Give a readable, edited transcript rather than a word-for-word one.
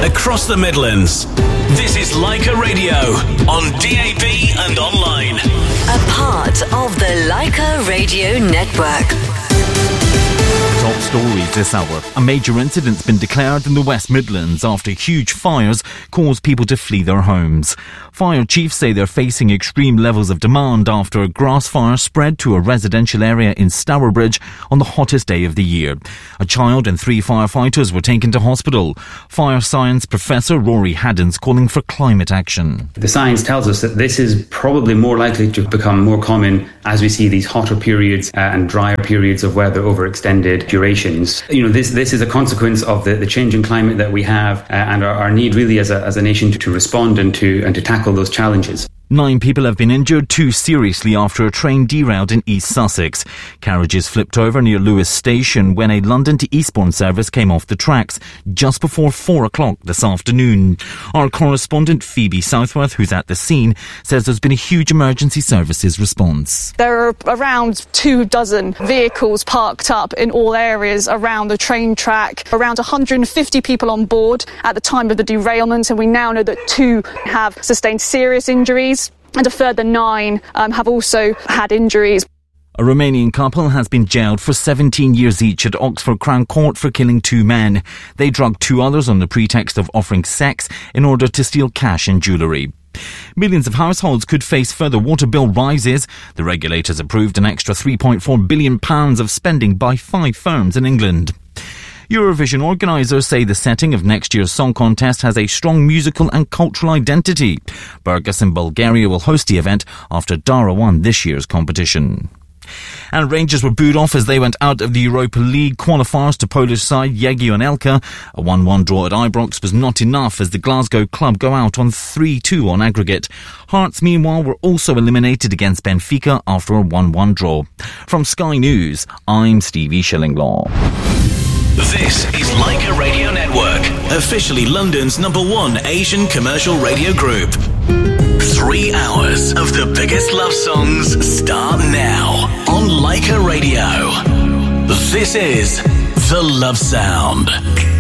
across the Midlands. This is Leica Radio on DAB and online. A part of the Leica Radio Network. Top stories this hour. A major incident's been declared in the West Midlands after huge fires caused people to flee their homes. Fire chiefs say they're facing extreme levels of demand after a grass fire spread to a residential area in Stourbridge on the hottest day of the year. A child and 3 firefighters were taken to hospital. Fire science professor Rory Haddon's calling for climate action. The science tells us that this is probably more likely to become more common as we see these hotter periods and drier periods of weather over extended durations. This is a consequence of the changing climate that we have and our need really as a nation to respond and to tackle those challenges. 9 people have been injured, 2 seriously after a train derailed in East Sussex. Carriages flipped over near Lewes Station when a London to Eastbourne service came off the tracks just before 4 o'clock this afternoon. Our correspondent Phoebe Southworth, who's at the scene, says there's been a huge emergency services response. There are around 24 vehicles parked up in all areas around the train track, around 150 people on board at the time of the derailment, and we now know that 2 have sustained serious injuries. And a further 9 have also had injuries. A Romanian couple has been jailed for 17 years each at Oxford Crown Court for killing 2 men. They drugged 2 others on the pretext of offering sex in order to steal cash and jewellery. Millions of households could face further water bill rises. The regulators approved an extra £3.4 billion of spending by 5 firms in England. Eurovision organisers say the setting of next year's song contest has a strong musical and cultural identity. Burgas in Bulgaria will host the event after Dara won this year's competition. And Rangers were booed off as they went out of the Europa League qualifiers to Polish side Jagiellon Elka. A 1-1 draw at Ibrox was not enough as the Glasgow club go out on 3-2 on aggregate. Hearts, meanwhile, were also eliminated against Benfica after a 1-1 draw. From Sky News, I'm Stevie Shillinglaw. This is Leica Radio Network, officially London's #1 Asian commercial radio group. 3 hours of the biggest love songs start now on Leica Radio. This is The Love Sound.